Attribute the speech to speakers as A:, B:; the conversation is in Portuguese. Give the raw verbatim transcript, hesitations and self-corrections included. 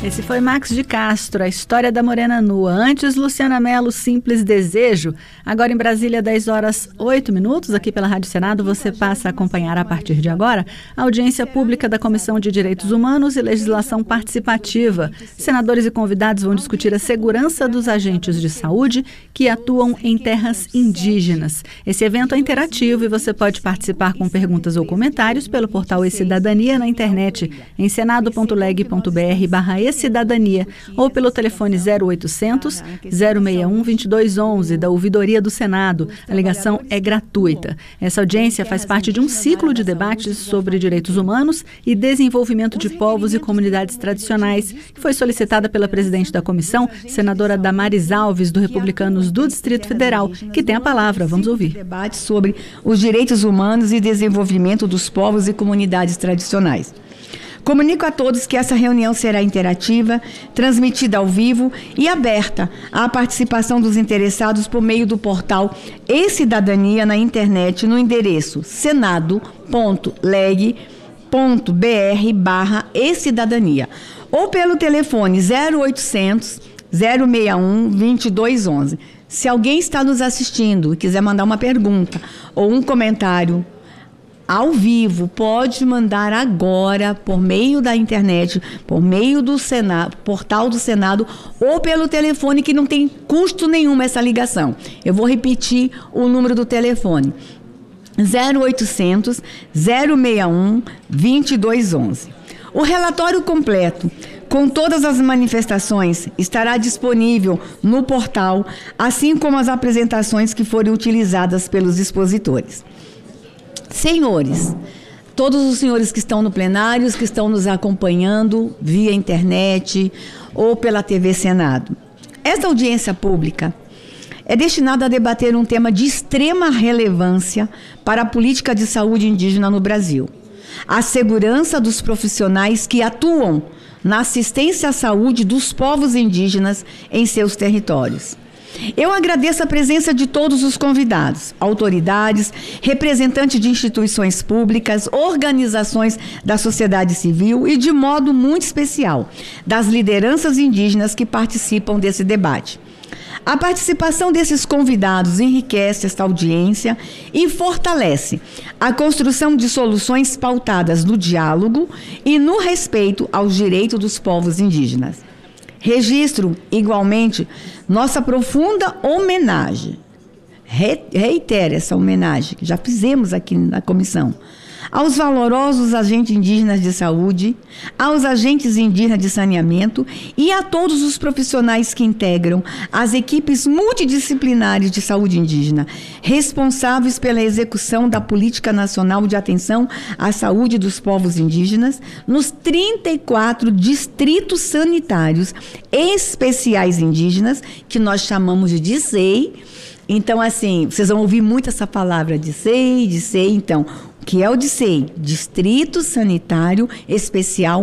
A: Esse foi Max de Castro, a história da Morena Nua. Antes, Luciana Mello, Simples Desejo. Agora em Brasília, dez horas, oito minutos. Aqui pela Rádio Senado, você passa a acompanhar a partir de agora a audiência pública da Comissão de Direitos Humanos e Legislação Participativa. Senadores e convidados vão discutir a segurança dos agentes de saúde que atuam em terras indígenas. Esse evento é interativo e você pode participar com perguntas ou comentários pelo portal E-Cidadania na internet, em senado ponto leg ponto br barra E-Cidadania, ou pelo telefone zero oitocentos, zero seis um, vinte e dois onze da Ouvidoria do Senado. A ligação é gratuita. Essa audiência faz parte de um ciclo de debates sobre direitos humanos e desenvolvimento de povos e comunidades tradicionais, que foi solicitada pela presidente da comissão, senadora Damares Alves, do Republicanos do Distrito Federal, que tem a palavra. Vamos ouvir.
B: Debate sobre os direitos humanos e desenvolvimento dos povos e comunidades tradicionais. Comunico a todos que essa reunião será interativa, transmitida ao vivo e aberta à participação dos interessados por meio do portal E-Cidadania na internet no endereço senado ponto leg ponto br barra E-Cidadania ou pelo telefone zero oitocentos, zero seis um, vinte e dois onze. Se alguém está nos assistindo e quiser mandar uma pergunta ou um comentário ao vivo, pode mandar agora por meio da internet, por meio do Senado, portal do Senado ou pelo telefone, que não tem custo nenhum essa ligação. Eu vou repetir o número do telefone: zero oitocentos, zero seis um, vinte e dois onze. O relatório completo com todas as manifestações estará disponível no portal, assim como as apresentações que forem utilizadas pelos expositores. Senhores, todos os senhores que estão no plenário, que estão nos acompanhando via internet ou pela T V Senado, esta audiência pública é destinada a debater um tema de extrema relevância para a política de saúde indígena no Brasil: a segurança dos profissionais que atuam na assistência à saúde dos povos indígenas em seus territórios. Eu agradeço a presença de todos os convidados, autoridades, representantes de instituições públicas, organizações da sociedade civil e, de modo muito especial, das lideranças indígenas que participam desse debate. A participação desses convidados enriquece esta audiência e fortalece a construção de soluções pautadas no diálogo e no respeito aos direitos dos povos indígenas. Registro, igualmente, nossa profunda homenagem, Re, reitero essa homenagem, que já fizemos aqui na comissão, aos valorosos agentes indígenas de saúde, aos agentes indígenas de saneamento e a todos os profissionais que integram as equipes multidisciplinares de saúde indígena, responsáveis pela execução da Política Nacional de Atenção à Saúde dos Povos Indígenas nos trinta e quatro distritos sanitários especiais indígenas, que nós chamamos de D S E I. Então, assim, vocês vão ouvir muito essa palavra D S E I, D S E I. Então, o que é o D S E I? Distrito Sanitário Especial